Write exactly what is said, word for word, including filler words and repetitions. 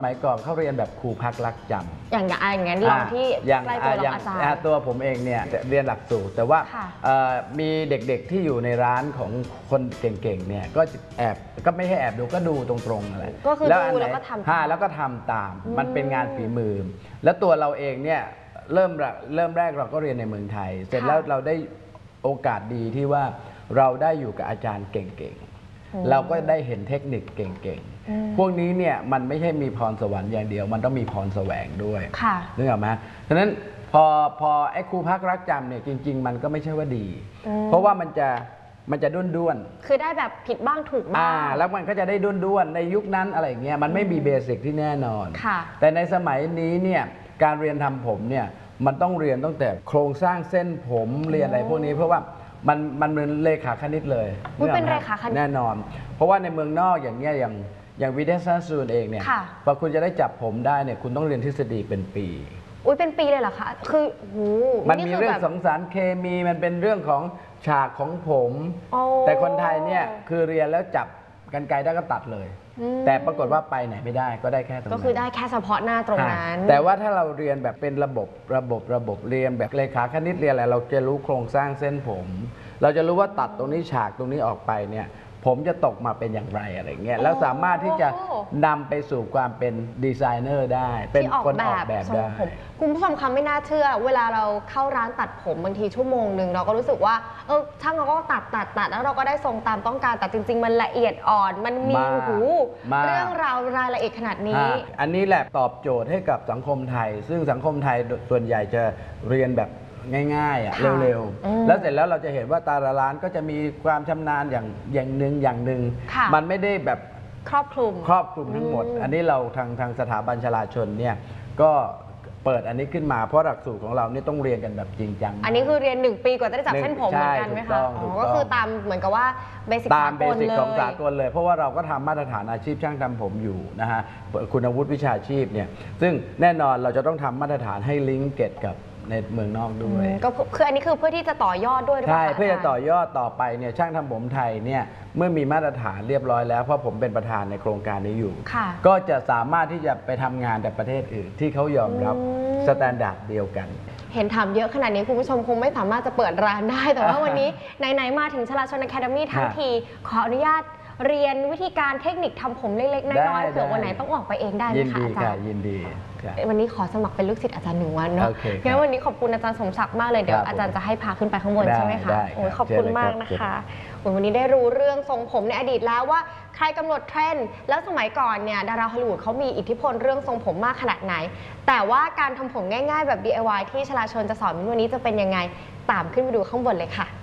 สมัยก่อนเขาเรียนแบบครูพักรักจำอย่างอย่างนั้นลองที่ใกล้ตัวเราอาจารย์ตัวผมเองเนี่ยเรียนหลักสูตรแต่ว่ามีเด็กๆที่อยู่ในร้านของคนเก่งๆเนี่ยก็แอบก็ไม่ให้แอบดูก็ดูตรงๆอะไรก็คือดูแล้วก็ทำแล้วก็ทำตามมันเป็นงานฝีมือแล้วตัวเราเองเนี่ยเริ่มเริ่มแรกเราก็เรียนในเมืองไทยเสร็จแล้วเราได้โอกาสดีที่ว่าเราได้อยู่กับอาจารย์เก่งๆเราก็ได้เห็นเทคนิคเก่งๆพวกนี้เนี่ยมันไม่ใช่มีพรสวรรค์อย่างเดียวมันต้องมีพรแสวงด้วยนึกออกไหมฉะนั้นพอพอไอ้ครูพักรักจำเนี่ยจริงๆมันก็ไม่ใช่ว่าดีเพราะว่ามันจะมันจะด้วนด้วนคือได้แบบผิดบ้างถูกบ้างแล้วมันก็จะได้ด้วนด้วนในยุคนั้นอะไรเงี้ยมันไม่มีเบสิกที่แน่นอนแต่ในสมัยนี้เนี่ยการเรียนทำผมเนี่ยมันต้องเรียนตั้งแต่โครงสร้างเส้นผมเรียนอะไรพวกนี้เพราะว่ามันมันเป็นเลขาคณิตเลยเป็นเลขาคณิตแน่นอนเพราะว่าในเมืองนอกอย่างเงี้ยอย่างอย่างวิทยาศาสตร์สูนเองเนี่ยพอคุณจะได้จับผมได้เนี่ยคุณต้องเรียนทฤษฎีเป็นปีอุ้ยเป็นปีเลยเหรอคะคือโหมันมีเรื่องสงสารเคมีมันเป็นเรื่องของฉากของผมแต่คนไทยเนี่ยคือเรียนแล้วจับกรรไกรได้ก็ตัดเลยแต่ปรากฏว่าไปไหนไม่ได้ก็ได้แค่ตรงนั้นก็คือได้แค่เฉพาะหน้าตรงนั้นแต่ว่าถ้าเราเรียนแบบเป็นระบบระบบระบบเรียนแบบเลขาคณิตเรียนอะไรเราจะรู้โครงสร้างเส้นผมเราจะรู้ว่าตัดตรงนี้ฉากตรงนี้ออกไปเนี่ยผมจะตกมาเป็นอย่างไรอะไรเงี้ยแล้วสามารถที่จะนำไปสู่ความเป็นดีไซเนอร์ได้เป็นคนออกแบบได้คุณผู้ชมคะไม่น่าเชื่อเวลาเราเข้าร้านตัดผมบางทีชั่วโมงหนึ่งเราก็รู้สึกว่าเออช่างเราก็ตัดตัดตัดแล้วเราก็ได้ทรงตามต้องการแต่จริงๆมันละเอียดอ่อนมันมีหูเรื่องราวรายละเอียดขนาดนี้อันนี้แหละตอบโจทย์ให้กับสังคมไทยซึ่งสังคมไทยส่วนใหญ่จะเรียนแบบง่ายๆอ่ะเร็วๆแล้วเสร็จแล้วเราจะเห็นว่าแต่ละร้านก็จะมีความชำนาญอย่างอย่างหนึ่งอย่างหนึ่งมันไม่ได้แบบครอบคลุมครอบคลุมทั้งหมดอันนี้เราทางทางสถาบันชลาชนเนี่ยก็เปิดอันนี้ขึ้นมาเพราะหลักสูตรของเรานี่ต้องเรียนกันแบบจริงจังอันนี้คือเรียนหนึ่งปีกว่าจะได้จับเส้นผมเหมือนกันไหมคะอ๋อก็คือตามเหมือนกับว่าเบสิกตามเบสิกของสากลเลยเพราะว่าเราก็ทำมาตรฐานอาชีพช่างทำผมอยู่นะฮะคุณวุฒิวิชาชีพเนี่ยซึ่งแน่นอนเราจะต้องทำมาตรฐานให้ลิงก์เก็ตกับในเมืองนอกด้วยก็คืออันนี้คือเพื่อที่จะต่อยอดด้วยใช่เพื่อจะต่อยอดต่อไปเนี่ยช่างทำผมไทยเนี่ยเมื่อมีมาตรฐานเรียบร้อยแล้วเพราะผมเป็นประธานในโครงการนี้อยู่ก็จะสามารถที่จะไปทำงานแต่ประเทศอื่นที่เขายอมรับสแตนดาร์ดเดียวกันเห็นทำเยอะขนาดนี้คุณผู้ชมคงไม่สามารถจะเปิดร้านได้แต่ว่าวันนี้ไหนๆมาถึงชลาชนอะคาเดมี่ทั้งทีขออนุญาตเรียนวิธีการเทคนิคทำผมเล็กๆน้อยๆเผื่อวันไหนต้องออกไปเองได้ไหมคะอาจารย์ยินดีวันนี้ขอสมัครเป็นลูกศิษย์อาจารย์หนึ่งวันเนาะงั้นวันนี้ขอบคุณอาจารย์สมศักดิ์มากเลยเดี๋ยวอาจารย์จะให้พาขึ้นไปข้างบนใช่ไหมคะโอ้ยขอบคุณมากนะคะวันนี้ได้รู้เรื่องทรงผมในอดีตแล้วว่าใครกำหนดเทรนด์แล้วสมัยก่อนเนี่ยดาราฮอลลีวูดเขามีอิทธิพลเรื่องทรงผมมากขนาดไหนแต่ว่าการทำผมง่ายๆแบบ ดี ไอ วาย ที่ชลาชนจะสอนวันนี้จะเป็นยังไงตามขึ้นไปดูข้างบนเลยค่ะ